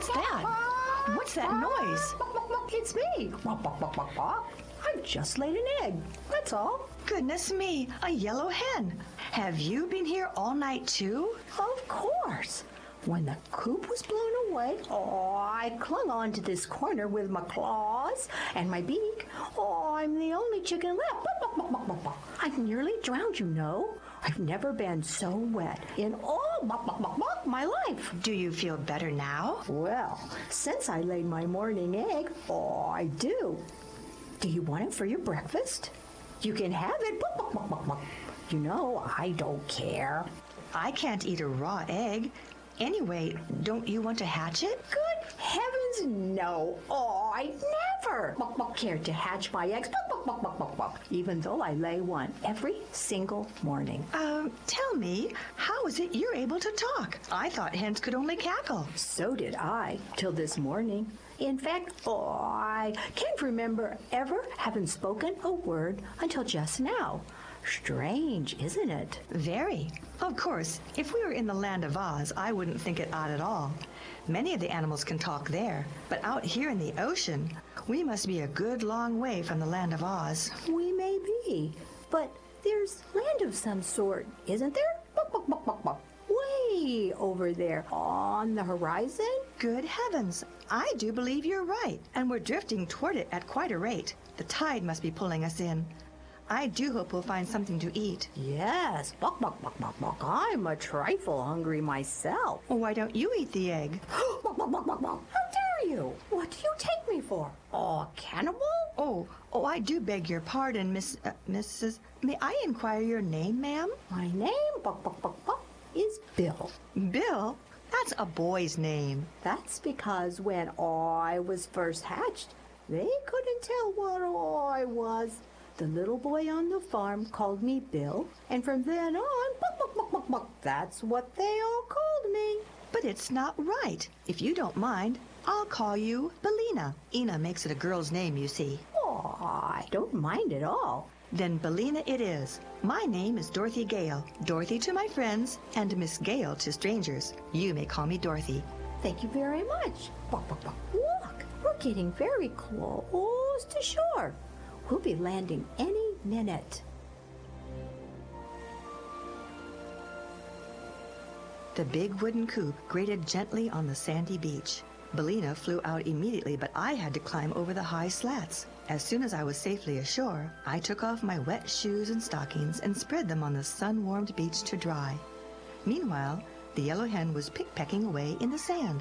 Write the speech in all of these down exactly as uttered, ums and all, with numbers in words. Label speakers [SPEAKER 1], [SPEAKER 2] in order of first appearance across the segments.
[SPEAKER 1] What's that? What's that noise?
[SPEAKER 2] It's me. I've just laid an egg. That's all.
[SPEAKER 1] Goodness me, a yellow hen. Have you been here all night too?
[SPEAKER 2] Of course. When the coop was blown away, oh, I clung on to this corner with my claws and my beak. Oh, I'm the only chicken left. I nearly drowned, you know. I've never been so wet in all my life.
[SPEAKER 1] Do you feel better now?
[SPEAKER 2] Well, since I laid my morning egg, oh, I do. Do you want it for your breakfast? You can have it. You know, I don't care.
[SPEAKER 1] I can't eat a raw egg. Anyway, don't you want to hatch it?
[SPEAKER 2] Good heavens, no. Oh, I never cared to hatch my eggs, even though I lay one every single morning.
[SPEAKER 1] Um, tell me, how is it you're able to talk? I thought hens could only cackle.
[SPEAKER 2] So did I, till this morning. In fact, oh, I can't remember ever having spoken a word until just now. Strange, isn't it?
[SPEAKER 1] Very. Of course, if we were in the Land of Oz, I wouldn't think it odd at all. Many of the animals can talk there, but out here in the ocean, we must be a good long way from the Land of Oz.
[SPEAKER 2] We may be, but there's land of some sort, isn't there? Way over there on the horizon.
[SPEAKER 1] Good heavens, I do believe you're right, and we're drifting toward it at quite a rate. The tide must be pulling us in. I do hope we'll find something to eat.
[SPEAKER 2] Yes, buck, buck, buck, buck, buck. I'm a trifle hungry myself.
[SPEAKER 1] Well, why don't you eat the egg?
[SPEAKER 2] Buck, buck, buck, buck, buck. How dare you? What do you take me for? Oh, cannibal?
[SPEAKER 1] Oh, oh, I do beg your pardon, Miss, uh, Missus May I inquire your name, ma'am?
[SPEAKER 2] My name, buck, buck, buck, buck, is Bill.
[SPEAKER 1] Bill? That's a boy's name.
[SPEAKER 2] That's because when I was first hatched, they couldn't tell what I was. The little boy on the farm called me Bill, and from then on, buck, buck, buck, buck, buck, that's what they all called me.
[SPEAKER 1] But it's not right. If you don't mind, I'll call you Billina. Ina makes it a girl's name, you see.
[SPEAKER 2] Oh, I don't mind at all.
[SPEAKER 1] Then Billina it is. My name is Dorothy Gale. Dorothy to my friends, and Miss Gale to strangers. You may call me Dorothy.
[SPEAKER 2] Thank you very much. Buck, buck, buck. Look, we're getting very close to shore. We'll be landing any minute.
[SPEAKER 1] The big wooden coop grated gently on the sandy beach. Billina flew out immediately, but I had to climb over the high slats. As soon as I was safely ashore, I took off my wet shoes and stockings and spread them on the sun-warmed beach to dry. Meanwhile, the yellow hen was pick-pecking away in the sand.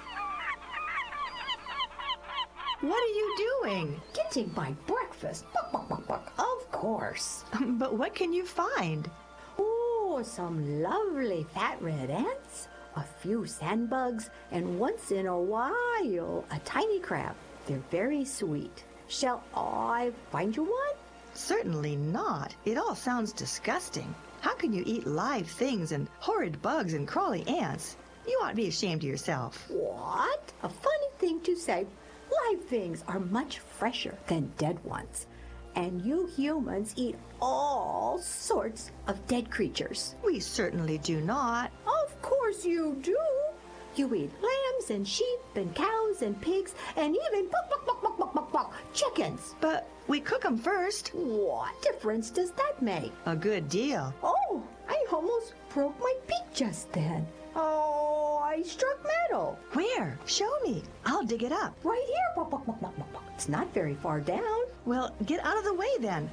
[SPEAKER 1] What are you doing?
[SPEAKER 2] Getting my breakfast. Buck, buck, buck, buck. Of course.
[SPEAKER 1] But what can you find?
[SPEAKER 2] Oh, some lovely fat red ants, a few sand bugs, and once in a while, a tiny crab. They're very sweet. Shall I find you one?
[SPEAKER 1] Certainly not. It all sounds disgusting. How can you eat live things and horrid bugs and crawly ants? You ought to be ashamed of yourself.
[SPEAKER 2] What? A funny thing to say. Live things are much fresher than dead ones. And you humans eat all sorts of dead creatures.
[SPEAKER 1] We certainly do not.
[SPEAKER 2] Of course you do. You eat lambs and sheep and cows and pigs and even buck, buck, buck, buck, buck, buck, buck, chickens.
[SPEAKER 1] But we cook them first.
[SPEAKER 2] What difference does that make?
[SPEAKER 1] A good deal.
[SPEAKER 2] Oh, I almost broke my beak just then. Oh, I struck metal.
[SPEAKER 1] Where? Show me. I'll dig it up.
[SPEAKER 2] Right here. Buck, buck, buck, buck, buck, buck. It's not very far down.
[SPEAKER 1] Well, get out of the way then.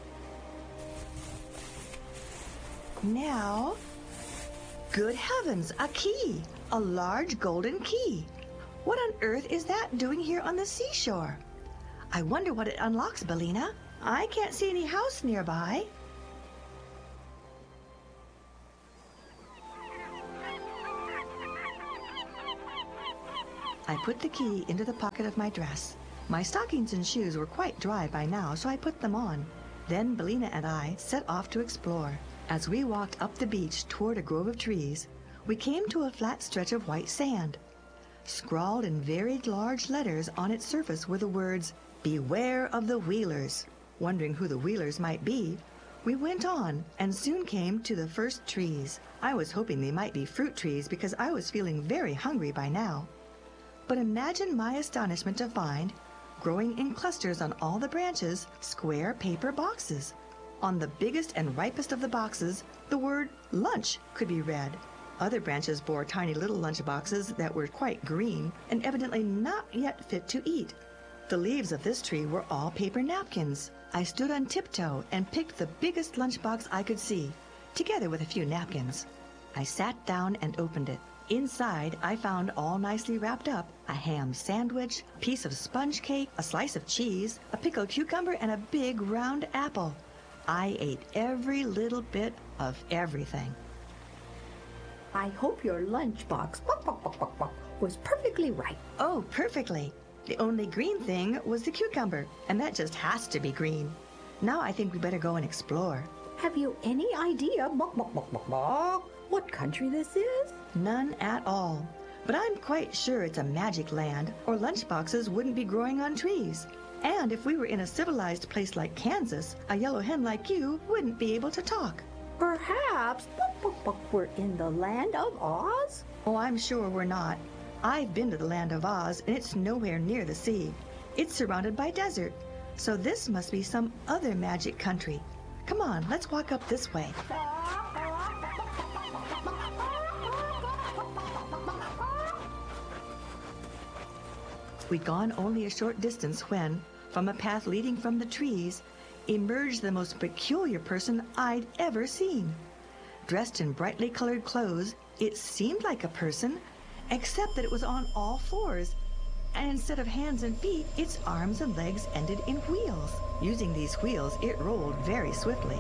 [SPEAKER 1] Now, good heavens, a key. A large golden key. What on earth is that doing here on the seashore? I wonder what it unlocks, Billina. I can't see any house nearby. I put the key into the pocket of my dress. My stockings and shoes were quite dry by now, so I put them on. Then Billina and I set off to explore. As we walked up the beach toward a grove of trees, we came to a flat stretch of white sand. Scrawled in very large letters on its surface were the words, "Beware of the Wheelers." Wondering who the Wheelers might be, we went on and soon came to the first trees. I was hoping they might be fruit trees because I was feeling very hungry by now. But imagine my astonishment to find, growing in clusters on all the branches, square paper boxes. On the biggest and ripest of the boxes, the word lunch could be read. Other branches bore tiny little lunch boxes that were quite green and evidently not yet fit to eat. The leaves of this tree were all paper napkins. I stood on tiptoe and picked the biggest lunchbox I could see, together with a few napkins. I sat down and opened it. Inside, I found all nicely wrapped up a ham sandwich, a piece of sponge cake, a slice of cheese, a pickled cucumber, and a big round apple. I ate every little bit of everything.
[SPEAKER 2] I hope your lunchbox was perfectly right.
[SPEAKER 1] Oh, perfectly. The only green thing was the cucumber, and that just has to be green. Now I think we better go and explore.
[SPEAKER 2] Have you any idea what country this is?
[SPEAKER 1] None at all. But I'm quite sure it's a magic land, or lunchboxes wouldn't be growing on trees. And if we were in a civilized place like Kansas, a yellow hen like you wouldn't be able to talk.
[SPEAKER 2] Perhaps we're in the land of Oz?
[SPEAKER 1] Oh, I'm sure we're not. I've been to the land of Oz, and it's nowhere near the sea. It's surrounded by desert. So this must be some other magic country. Come on, let's walk up this way. We'd gone only a short distance when, from a path leading from the trees, emerged the most peculiar person I'd ever seen. Dressed in brightly colored clothes, it seemed like a person, except that it was on all fours, and instead of hands and feet, its arms and legs ended in wheels. Using these wheels, it rolled very swiftly.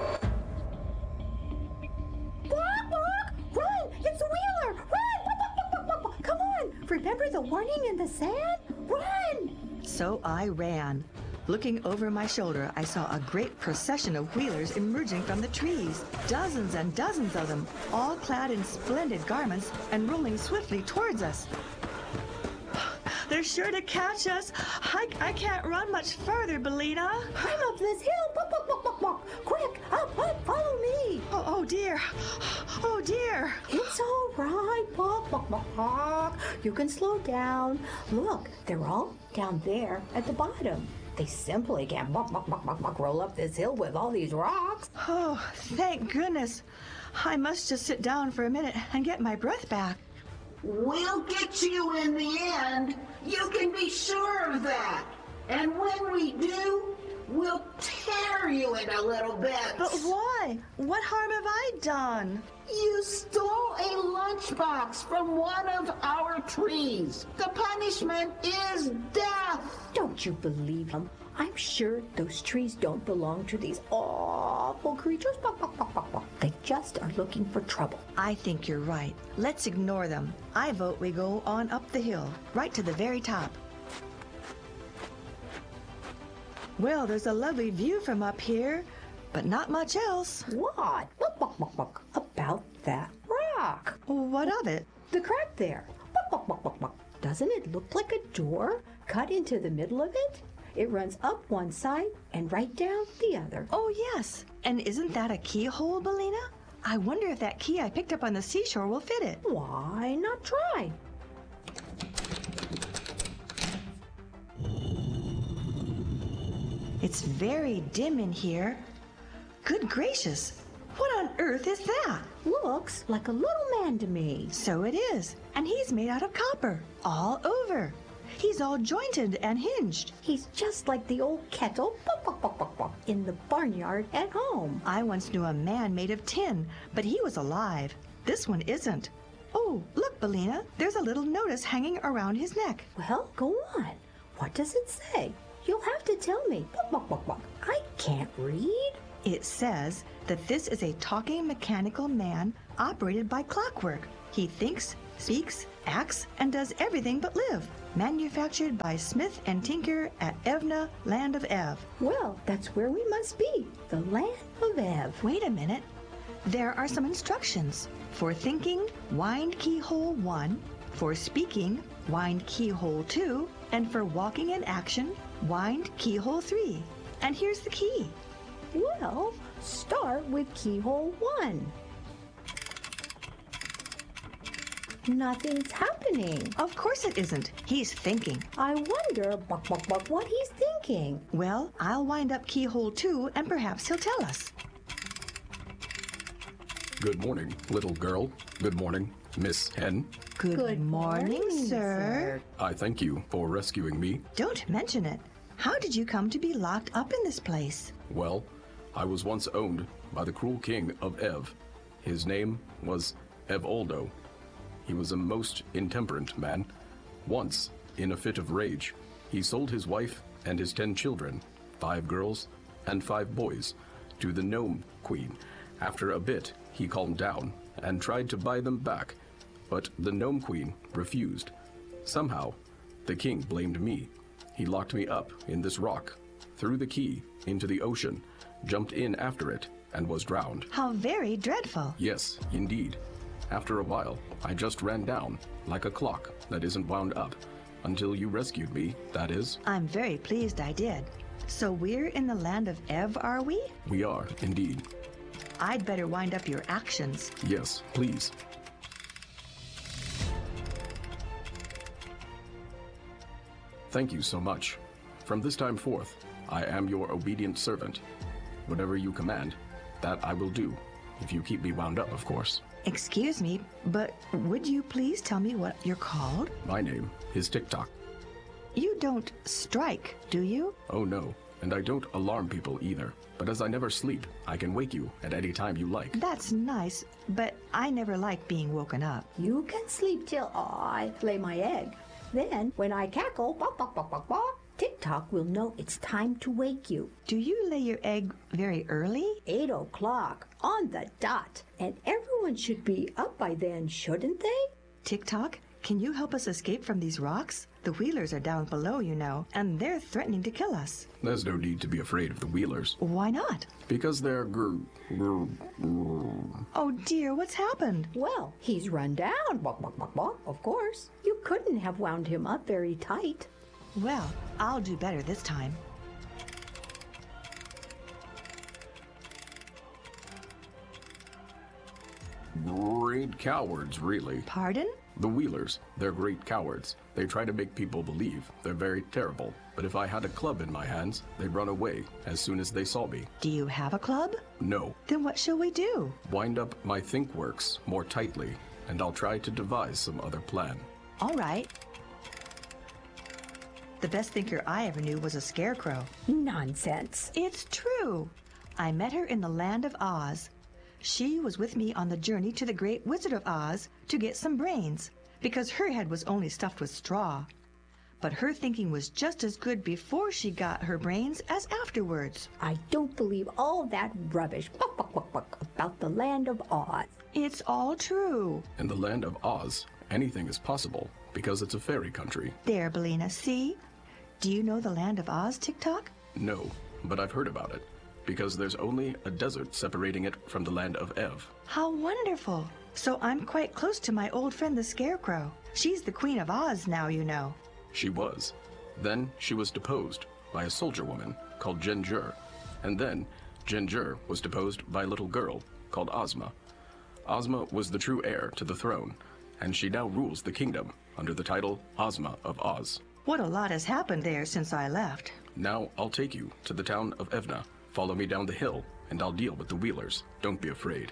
[SPEAKER 2] Walk, walk, run! It's a wheeler! Run! Come on! Remember the warning in the sand? Run!
[SPEAKER 1] So I ran. Looking over my shoulder, I saw a great procession of wheelers emerging from the trees. Dozens and dozens of them, all clad in splendid garments and rolling swiftly towards us. They're sure to catch us. I, I can't run much further, Billina.
[SPEAKER 2] Climb up this hill! Walk, walk, walk, walk, walk. Quick, up, up, follow me!
[SPEAKER 1] Oh, oh dear. Oh dear.
[SPEAKER 2] It's all right. Walk, walk, walk, walk. You can slow down. Look, they're all down there at the bottom. They simply can't walk, walk, walk, walk, walk, roll up this hill with all these rocks.
[SPEAKER 1] Oh, thank goodness. I must just sit down for a minute and get my breath back.
[SPEAKER 3] We'll get you in the end. You can be sure of that. And when we do, we'll tear you into little bits.
[SPEAKER 1] But why? What harm have I done?
[SPEAKER 3] You stole a lunchbox from one of our trees. The punishment is death.
[SPEAKER 2] Don't you believe him? I'm sure those trees don't belong to these awful creatures. They just are looking for trouble.
[SPEAKER 1] I think you're right. Let's ignore them. I vote we go on up the hill, right to the very top. Well, there's a lovely view from up here, but not much else.
[SPEAKER 2] What? About that rock.
[SPEAKER 1] What of it?
[SPEAKER 2] The crack there. Doesn't it look like a door cut into the middle of it? It runs up one side and right down the other.
[SPEAKER 1] Oh, yes. And isn't that a keyhole, Billina? I wonder if that key I picked up on the seashore will fit it.
[SPEAKER 2] Why not try?
[SPEAKER 1] It's very dim in here. Good gracious. What on earth is that?
[SPEAKER 2] Looks like a little man to me.
[SPEAKER 1] So it is. And he's made out of copper. All over. He's all jointed and hinged.
[SPEAKER 2] He's just like the old kettle in the barnyard at home.
[SPEAKER 1] I once knew a man made of tin, but he was alive. This one isn't. Oh, look, Billina. There's a little notice hanging around his neck.
[SPEAKER 2] Well, go on. What does it say? You'll have to tell me. I can't read.
[SPEAKER 1] It says that this is a talking mechanical man operated by clockwork. He thinks, speaks, acts, and does everything but live. Manufactured by Smith and Tinker at Evna, land of Ev.
[SPEAKER 2] Well, that's where we must be. The land of Ev.
[SPEAKER 1] Wait a minute. There are some instructions. For thinking, wind keyhole one. For speaking, wind keyhole two. And for walking in action, wind keyhole three. And here's the key.
[SPEAKER 2] Well, start with keyhole one. Nothing's happening.
[SPEAKER 1] Of course it isn't. He's thinking.
[SPEAKER 2] I wonder, buck, buck, buck, what he's thinking.
[SPEAKER 1] Well, I'll wind up keyhole two, and perhaps he'll tell us.
[SPEAKER 4] Good morning, little girl. Good morning, Miss Hen.
[SPEAKER 1] Good,
[SPEAKER 2] Good
[SPEAKER 1] morning,
[SPEAKER 2] morning,
[SPEAKER 1] sir.
[SPEAKER 4] I thank you for rescuing me.
[SPEAKER 1] Don't mention it. How did you come to be locked up in this place?
[SPEAKER 4] Well, I was once owned by the cruel king of Ev. His name was Evoldo. He was a most intemperate man. Once, in a fit of rage, he sold his wife and his ten children, five girls and five boys, to the gnome queen. After a bit, he calmed down and tried to buy them back, but the gnome queen refused. Somehow, the king blamed me. He locked me up in this rock, threw the key into the ocean, jumped in after it, and was drowned.
[SPEAKER 1] How very dreadful.
[SPEAKER 4] Yes, indeed. After a while, I just ran down, like a clock that isn't wound up, until you rescued me, that is.
[SPEAKER 1] I'm very pleased I did. So we're in the land of Ev, are we?
[SPEAKER 4] We are, indeed.
[SPEAKER 1] I'd better wind up your actions.
[SPEAKER 4] Yes, please. Thank you so much. From this time forth, I am your obedient servant. Whatever you command, that I will do, if you keep me wound up, of course.
[SPEAKER 1] Excuse me, but would you please tell me what you're called?
[SPEAKER 4] My name is TikTok.
[SPEAKER 1] You don't strike, do you?
[SPEAKER 4] Oh no, and I don't alarm people either. But as I never sleep, I can wake you at any time you like.
[SPEAKER 1] That's nice, but I never like being woken up.
[SPEAKER 2] You can sleep till I lay my egg. Then, when I cackle, bok, bok, bok, bok, bok, TikTok will know it's time to wake you.
[SPEAKER 1] Do you lay your egg very early?
[SPEAKER 2] Eight o'clock, on the dot. And everyone should be up by then, shouldn't they?
[SPEAKER 1] TikTok, can you help us escape from these rocks? The Wheelers are down below, you know, and they're threatening to kill us.
[SPEAKER 4] There's no need to be afraid of the Wheelers.
[SPEAKER 1] Why not?
[SPEAKER 4] Because they're gr- gr- gr-
[SPEAKER 1] Oh dear, what's happened?
[SPEAKER 2] Well, he's run down, bok, bok, bok, bok, of course. You couldn't have wound him up very tight.
[SPEAKER 1] Well, I'll do better this time.
[SPEAKER 4] Great cowards, really.
[SPEAKER 1] Pardon?
[SPEAKER 4] The Wheelers, they're great cowards. They try to make people believe they're very terrible. But if I had a club in my hands, they'd run away as soon as they saw me.
[SPEAKER 1] Do you have a club?
[SPEAKER 4] No.
[SPEAKER 1] Then what shall we do?
[SPEAKER 4] Wind up my think works more tightly, and I'll try to devise some other plan.
[SPEAKER 1] All right. The best thinker I ever knew was a scarecrow.
[SPEAKER 2] Nonsense.
[SPEAKER 1] It's true. I met her in the land of Oz. She was with me on the journey to the Great Wizard of Oz to get some brains, because her head was only stuffed with straw. But her thinking was just as good before she got her brains as afterwards.
[SPEAKER 2] I don't believe all that rubbish bok, bok, bok, bok, about the land of Oz.
[SPEAKER 1] It's all true.
[SPEAKER 4] In the land of Oz, anything is possible, because it's a fairy country.
[SPEAKER 1] There, Billina, see? Do you know the land of Oz, TikTok?
[SPEAKER 4] No, but I've heard about it, because there's only a desert separating it from the land of Ev.
[SPEAKER 1] How wonderful. So I'm quite close to my old friend the Scarecrow. She's the Queen of Oz now, you know.
[SPEAKER 4] She was. Then she was deposed by a soldier woman called Ginger. And then Ginger was deposed by a little girl called Ozma. Ozma was the true heir to the throne, and she now rules the kingdom under the title Ozma of Oz.
[SPEAKER 1] What a lot has happened there since I left.
[SPEAKER 4] Now I'll take you to the town of Evna. Follow me down the hill, and I'll deal with the Wheelers. Don't be afraid.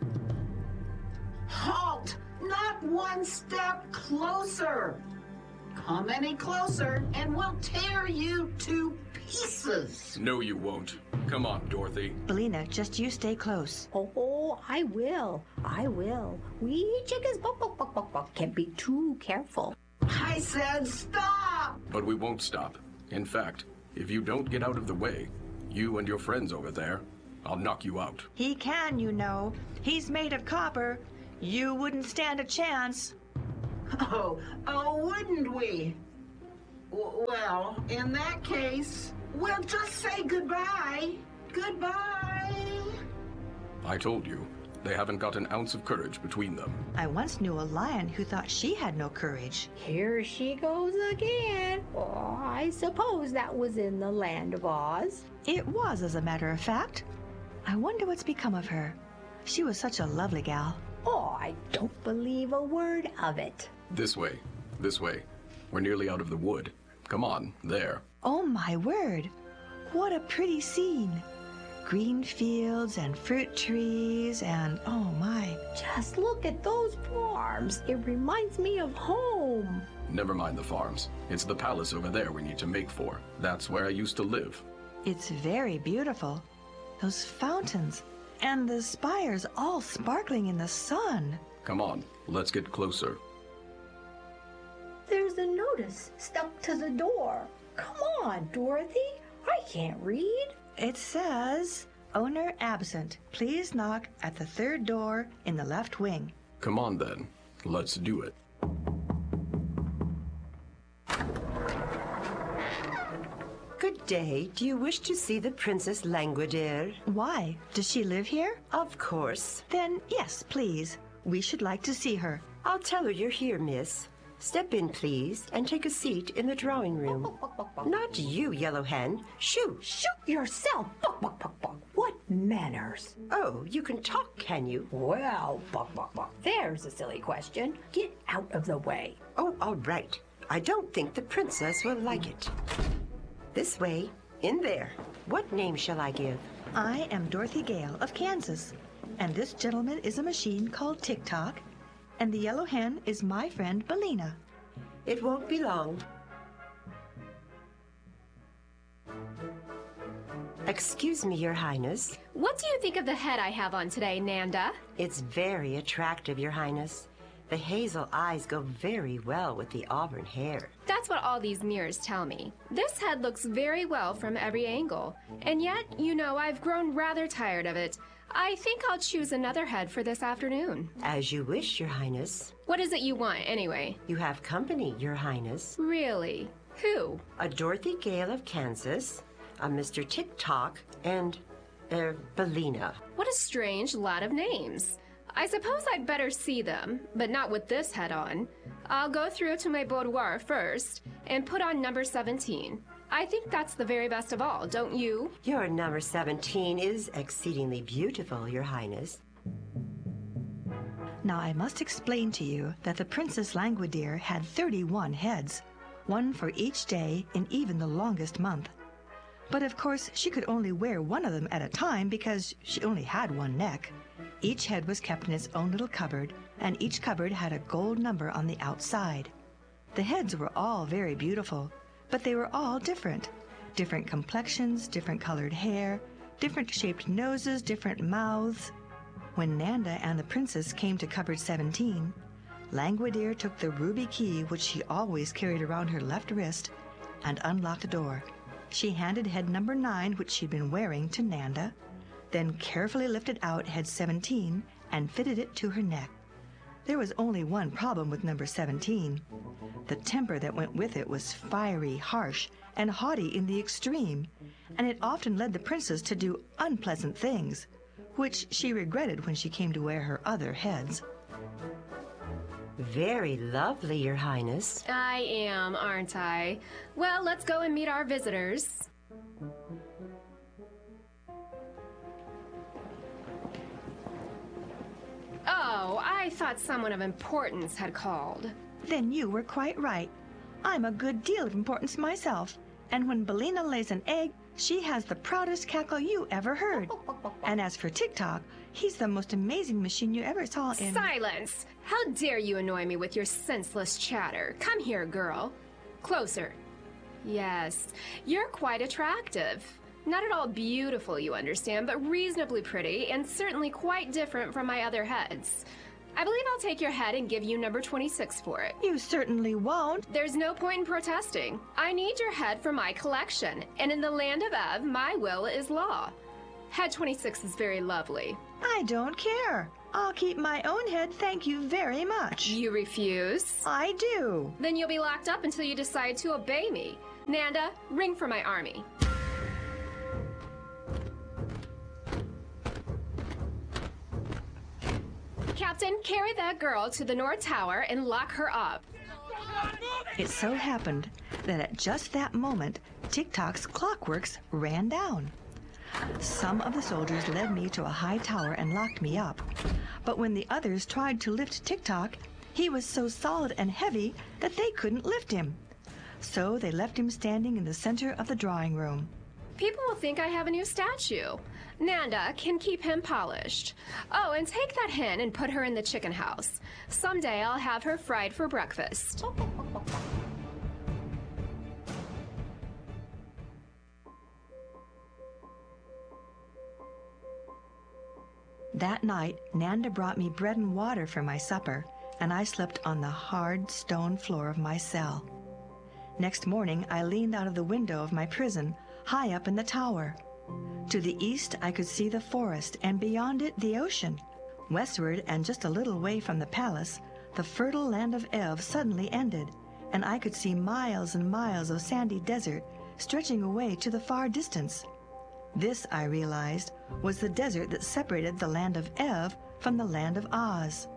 [SPEAKER 3] Halt! Not one step closer! Come any closer, and we'll tear you to pieces!
[SPEAKER 4] No, you won't. Come on, Dorothy.
[SPEAKER 1] Billina, just you stay close.
[SPEAKER 2] Oh, I will. I will. We chickens bok, bok, bok, bok, bok, can't be too careful.
[SPEAKER 3] I said stop!
[SPEAKER 4] But we won't stop. In fact, if you don't get out of the way, you and your friends over there, I'll knock you out.
[SPEAKER 1] He can, you know. He's made of copper. You wouldn't stand a chance.
[SPEAKER 3] Oh, oh, wouldn't we? W- well, in that case, we'll just say goodbye. Goodbye.
[SPEAKER 4] I told you, they haven't got an ounce of courage between them.
[SPEAKER 1] I once knew a lion who thought she had no courage.
[SPEAKER 2] Here she goes again. Oh, I suppose that was in the land of Oz.
[SPEAKER 1] It was, as a matter of fact. I wonder what's become of her. She was such a lovely gal.
[SPEAKER 2] Oh, I don't believe a word of it.
[SPEAKER 4] This way. This way. We're nearly out of the wood. Come on, there.
[SPEAKER 1] Oh my word! What a pretty scene! Green fields and fruit trees and oh my.
[SPEAKER 2] Just look at those farms. It reminds me of home.
[SPEAKER 4] Never mind the farms. It's the palace over there we need to make for. That's where I used to live.
[SPEAKER 1] It's very beautiful. Those fountains and the spires all sparkling in the sun.
[SPEAKER 4] Come on, let's get closer.
[SPEAKER 2] There's a notice stuck to the door. Come on, Dorothy. I can't read.
[SPEAKER 1] It says, "Owner absent. Please knock at the third door in the left wing."
[SPEAKER 4] Come on then. Let's do it.
[SPEAKER 5] Good day. Do you wish to see the Princess Langwidere?
[SPEAKER 1] Why? Does she live here?
[SPEAKER 5] Of course.
[SPEAKER 1] Then yes, please. We should like to see her.
[SPEAKER 5] I'll tell her you're here, miss. Step in, please, and take a seat in the drawing room. Not you, Yellow Hen. Shoo!
[SPEAKER 2] Shoot yourself. Buck, buck, buck, buck. What manners?
[SPEAKER 5] Oh, you can talk, can you?
[SPEAKER 2] Well, buck, buck, buck. There's a silly question. Get out of the way.
[SPEAKER 5] Oh, all right. I don't think the princess will like it. This way. In there. What name shall I give?
[SPEAKER 1] I am Dorothy Gale of Kansas, and this gentleman is a machine called Tick-Tock, and the yellow hen is my friend Billina.
[SPEAKER 5] It won't be long. Excuse me, Your Highness.
[SPEAKER 6] What do you think of the head I have on today, Nanda?
[SPEAKER 5] It's very attractive, Your Highness. The hazel eyes go very well with the auburn hair.
[SPEAKER 6] That's what all these mirrors tell me. This head looks very well from every angle. And yet, you know, I've grown rather tired of it. I think I'll choose another head for this afternoon.
[SPEAKER 5] As you wish, Your Highness.
[SPEAKER 6] What is it you want, anyway?
[SPEAKER 5] You have company, Your Highness.
[SPEAKER 6] Really? Who?
[SPEAKER 5] A Dorothy Gale of Kansas, a Mister Tick-Tock, and, er, Billina.
[SPEAKER 6] What a strange lot of names. I suppose I'd better see them, but not with this head on. I'll go through to my boudoir first and put on number seventeen. I think that's the very best of all, don't you?
[SPEAKER 5] Your number seventeen is exceedingly beautiful, Your Highness.
[SPEAKER 1] Now I must explain to you that the Princess Langwidere had thirty-one heads, one for each day in even the longest month. But of course she could only wear one of them at a time because she only had one neck. Each head was kept in its own little cupboard, and each cupboard had a gold number on the outside. The heads were all very beautiful, but they were all different. Different complexions, different colored hair, different shaped noses, different mouths. When Nanda and the princess came to cupboard seventeen, Langwidere took the ruby key which she always carried around her left wrist and unlocked the door. She handed head number nine, which she'd been wearing, to Nanda, then carefully lifted out head seventeen and fitted it to her neck. There was only one problem with number seventeen. The temper that went with it was fiery, harsh, and haughty in the extreme, and it often led the princess to do unpleasant things, which she regretted when she came to wear her other heads.
[SPEAKER 5] Very lovely, Your Highness.
[SPEAKER 6] I am, aren't I? Well, let's go and meet our visitors. Oh, I thought someone of importance had called.
[SPEAKER 1] Then you were quite right. I'm a good deal of importance myself, and when Billina lays an egg, she has the proudest cackle you ever heard. And as for Tick-Tock, he's the most amazing machine you ever saw in...
[SPEAKER 6] Silence! How dare you annoy me with your senseless chatter? Come here, girl. Closer. Yes, you're quite attractive. Not at all beautiful, you understand, but reasonably pretty, and certainly quite different from my other heads. I believe I'll take your head and give you number twenty-six for it.
[SPEAKER 1] You certainly won't.
[SPEAKER 6] There's no point in protesting. I need your head for my collection, and in the land of Ev, my will is law. Head twenty-six is very lovely.
[SPEAKER 1] I don't care. I'll keep my own head, thank you very much.
[SPEAKER 6] You refuse?
[SPEAKER 1] I do.
[SPEAKER 6] Then you'll be locked up until you decide to obey me. Nanda, ring for my army. Captain, carry that girl to the North Tower and lock her up.
[SPEAKER 1] It so happened that at just that moment, Tick-Tock's clockworks ran down. Some of the soldiers led me to a high tower and locked me up. But when the others tried to lift Tick-Tock, he was so solid and heavy that they couldn't lift him. So they left him standing in the center of the drawing room.
[SPEAKER 6] People will think I have a new statue. Nanda can keep him polished. Oh, and take that hen and put her in the chicken house. Someday I'll have her fried for breakfast.
[SPEAKER 1] That night, Nanda brought me bread and water for my supper, and I slept on the hard stone floor of my cell. Next morning, I leaned out of the window of my prison, high up in the tower. To the east, I could see the forest, and beyond it, the ocean. Westward, and just a little way from the palace, the fertile land of Ev suddenly ended, and I could see miles and miles of sandy desert stretching away to the far distance. This, I realized, was the desert that separated the land of Ev from the land of Oz.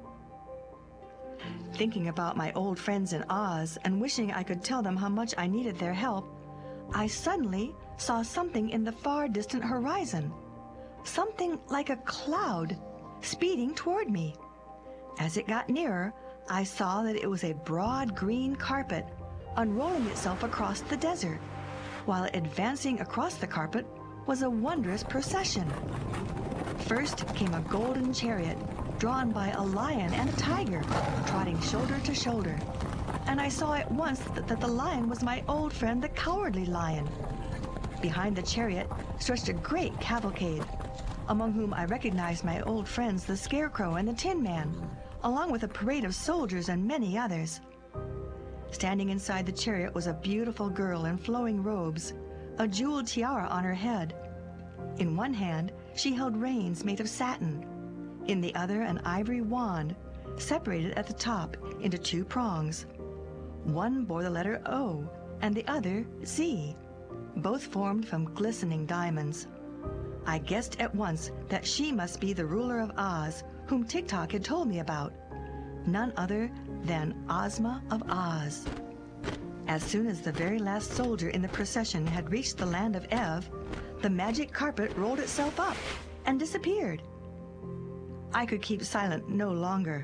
[SPEAKER 1] Thinking about my old friends in Oz and wishing I could tell them how much I needed their help, I suddenly saw something in the far distant horizon. Something like a cloud speeding toward me. As it got nearer, I saw that it was a broad green carpet unrolling itself across the desert, while advancing across the carpet was a wondrous procession. First came a golden chariot drawn by a lion and a tiger, trotting shoulder to shoulder. And I saw at once that, that the lion was my old friend, the Cowardly Lion. Behind the chariot stretched a great cavalcade, among whom I recognized my old friends, the Scarecrow and the Tin Man, along with a parade of soldiers and many others. Standing inside the chariot was a beautiful girl in flowing robes, a jeweled tiara on her head. In one hand, she held reins made of satin. In the other, an ivory wand, separated at the top into two prongs. One bore the letter O, and the other Z, both formed from glistening diamonds. I guessed at once that she must be the ruler of Oz, whom Tick-Tock had told me about. None other than Ozma of Oz. As soon as the very last soldier in the procession had reached the land of Ev, the magic carpet rolled itself up and disappeared. I could keep silent no longer.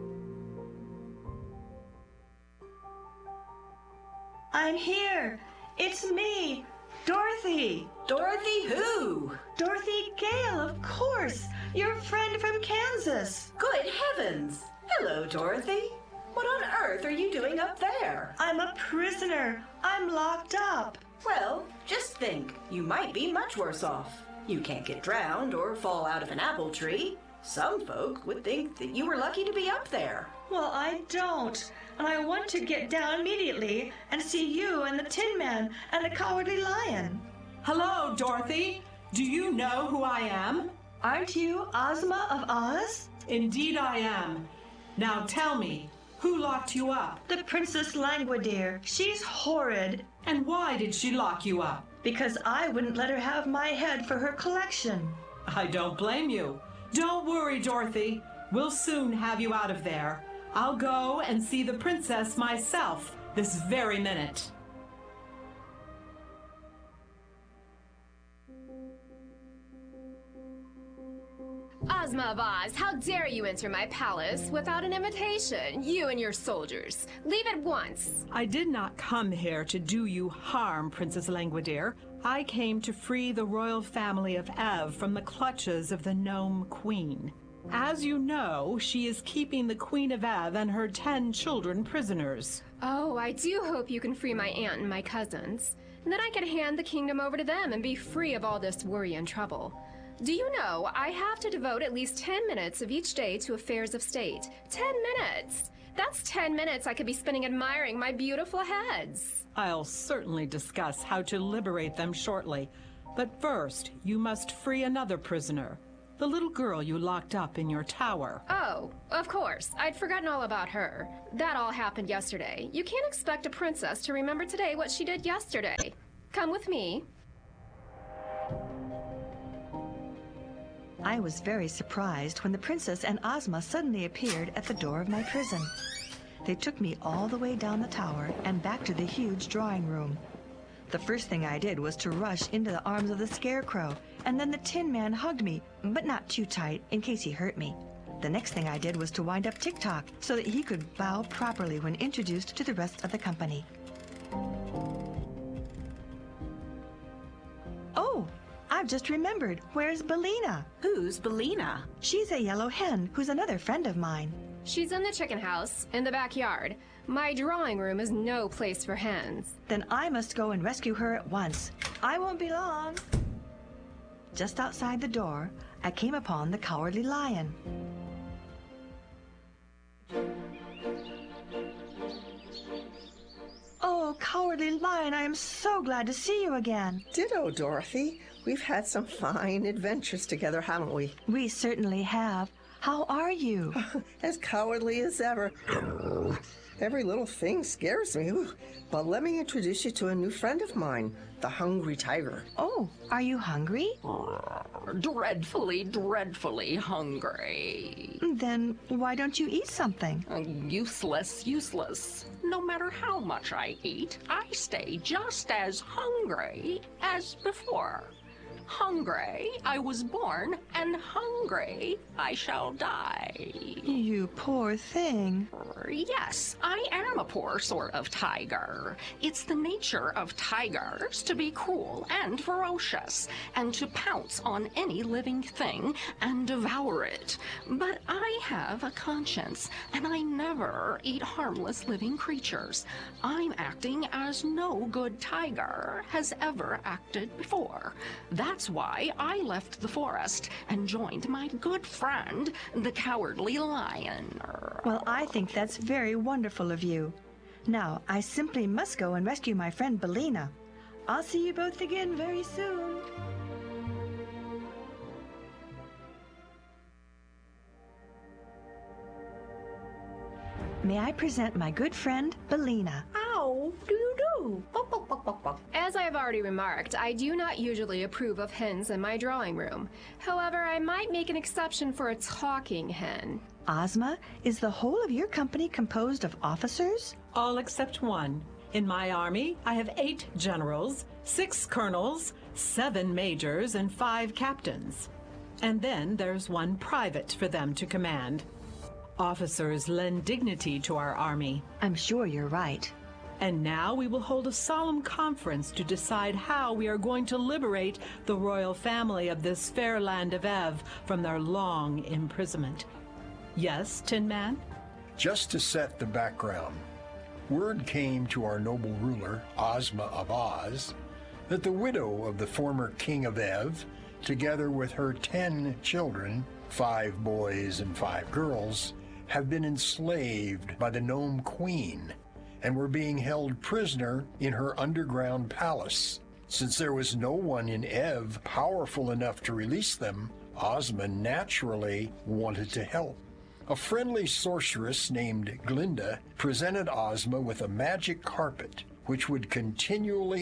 [SPEAKER 1] I'm here! It's me, Dorothy!
[SPEAKER 7] Dorothy who?
[SPEAKER 1] Dorothy Gale, of course! Your friend from Kansas!
[SPEAKER 7] Good heavens! Hello, Dorothy. What on earth are you doing up there?
[SPEAKER 1] I'm a prisoner. I'm locked up.
[SPEAKER 7] Well, just think. You might be much worse off. You can't get drowned or fall out of an apple tree. Some folk would think that you were lucky to be up there.
[SPEAKER 1] Well, I don't. And I want to get down immediately and see you and the Tin Man and the Cowardly Lion.
[SPEAKER 8] Hello, Dorothy. Do you know who I am?
[SPEAKER 1] Aren't you Ozma of Oz?
[SPEAKER 8] Indeed I am. Now tell me, who locked you up?
[SPEAKER 1] The Princess Langwidere. She's horrid.
[SPEAKER 8] And why did she lock you up?
[SPEAKER 1] Because I wouldn't let her have my head for her collection.
[SPEAKER 8] I don't blame you. Don't worry, Dorothy. We'll soon have you out of there. I'll go and see the princess myself this very minute.
[SPEAKER 6] Ozma of Oz, how dare you enter my palace without an invitation, you and your soldiers. Leave at once.
[SPEAKER 8] I did not come here to do you harm, Princess Langwidere. I came to free the royal family of Ev from the clutches of the Gnome Queen. As you know, she is keeping the Queen of Ev and her ten children prisoners.
[SPEAKER 6] Oh, I do hope you can free my aunt and my cousins. And then I can hand the kingdom over to them and be free of all this worry and trouble. Do you know, I have to devote at least ten minutes of each day to affairs of state. Ten minutes! That's ten minutes I could be spending admiring my beautiful heads.
[SPEAKER 8] I'll certainly discuss how to liberate them shortly. But first, you must free another prisoner. The little girl you locked up in your tower.
[SPEAKER 6] Oh, of course. I'd forgotten all about her. That all happened yesterday. You can't expect a princess to remember today what she did yesterday. Come with me.
[SPEAKER 1] I was very surprised when the princess and Ozma suddenly appeared at the door of my prison. They took me all the way down the tower and back to the huge drawing room. The first thing I did was to rush into the arms of the Scarecrow, and then the Tin Man hugged me, but not too tight in case he hurt me. The next thing I did was to wind up Tick-Tock so that he could bow properly when introduced to the rest of the company. Oh, I've just remembered. Where's Billina?
[SPEAKER 3] Who's Billina?
[SPEAKER 1] She's a yellow hen who's another friend of mine.
[SPEAKER 6] She's in the chicken house, in the backyard. My drawing room is no place for hens.
[SPEAKER 1] Then I must go and rescue her at once. I won't be long. Just outside the door, I came upon the Cowardly Lion. Oh, Cowardly Lion, I am so glad to see you again.
[SPEAKER 9] Ditto, Dorothy. We've had some fine adventures together, haven't we?
[SPEAKER 1] We certainly have. How are you?
[SPEAKER 9] As cowardly as ever. Every little thing scares me. But let me introduce you to a new friend of mine, the Hungry Tiger.
[SPEAKER 1] Oh, are you hungry?
[SPEAKER 10] Dreadfully, dreadfully hungry.
[SPEAKER 1] Then why don't you eat something?
[SPEAKER 10] Uh, useless, useless. No matter how much I eat, I stay just as hungry as before. Hungry I was born, and hungry I shall die.
[SPEAKER 1] You poor thing.
[SPEAKER 10] Yes, I am a poor sort of tiger. It's the nature of tigers to be cruel and ferocious, and to pounce on any living thing and devour it. But I have a conscience, and I never eat harmless living creatures. I'm acting as no good tiger has ever acted before. That's why I left the forest and joined my good friend, the Cowardly Lion.
[SPEAKER 1] Well, I think that's very wonderful of you. Now, I simply must go and rescue my friend Billina. I'll see you both again very soon. May I present my good friend, Billina.
[SPEAKER 2] How do you do?
[SPEAKER 6] As I have already remarked, I do not usually approve of hens in my drawing room. However, I might make an exception for a talking hen.
[SPEAKER 1] Ozma, is the whole of your company composed of officers?
[SPEAKER 8] All except one. In my army, I have eight generals, six colonels, seven majors, and five captains. And then there's one private for them to command. Officers lend dignity to our army.
[SPEAKER 1] I'm sure you're right.
[SPEAKER 8] And now we will hold a solemn conference to decide how we are going to liberate the royal family of this fair land of Ev from their long imprisonment. Yes, Tin Man?
[SPEAKER 11] Just to set the background, word came to our noble ruler, Ozma of Oz, that the widow of the former king of Ev, together with her ten children, five boys and five girls, have been enslaved by the Gnome Queen and were being held prisoner in her underground palace. Since there was no one in Ev powerful enough to release them, Ozma naturally wanted to help. A friendly sorceress named Glinda presented Ozma with a magic carpet which would continually